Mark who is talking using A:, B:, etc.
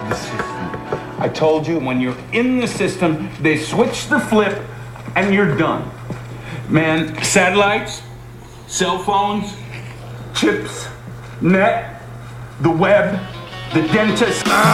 A: the system. I told you, when you're in the system, they switch the flip and you're done. Man, satellites, cell phones, chips, net, the web, the dentist.